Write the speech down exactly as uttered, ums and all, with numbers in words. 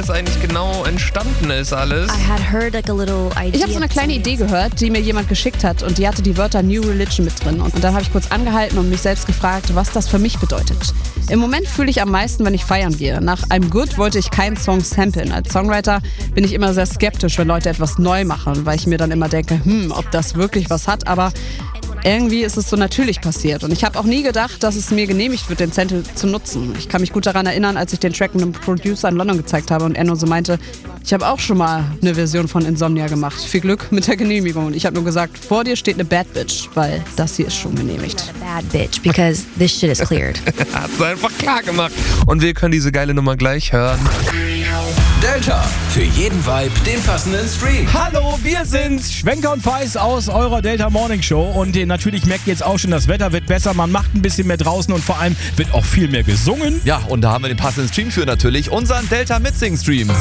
das eigentlich genau entstanden ist alles. I had heard like a little idea. Ich habe so eine kleine Idee gehört, die mir jemand geschickt hat und die hatte die Wörter New Religion mit drin. Und dann habe ich kurz angehalten und mich selbst gefragt, was das für mich bedeutet. Im Moment fühle ich am meisten, wenn ich feiern gehe. Nach I'm Good wollte ich keinen Song samplen. Als Songwriter bin ich immer sehr skeptisch, wenn Leute etwas neu machen, weil ich mir dann immer denke, hm, ob das wirklich was hat. Aber irgendwie ist es so natürlich passiert. Und ich habe auch nie gedacht, dass es mir genehmigt wird, den Sample zu nutzen. Ich kann mich gut daran erinnern, als ich den Track einem Producer in London gezeigt habe und er nur so meinte, ich habe auch schon mal eine Version von Insomnia gemacht. Viel Glück mit der Genehmigung. Und ich habe nur gesagt, vor dir steht eine Bad Bitch, weil das hier ist schon genehmigt. Bad bitch, because this shit is cleared. Hat es einfach klar gemacht. Und wir können diese geile Nummer gleich hören. Delta, für jeden Vibe den passenden Stream. Hallo, wir sind's, Schwenker und Feis aus eurer Delta Morning Show. Und äh, natürlich merkt ihr jetzt auch schon, das Wetter wird besser, man macht ein bisschen mehr draußen und vor allem wird auch viel mehr gesungen. Ja, und da haben wir den passenden Stream für natürlich, unseren Delta Mitsing Stream.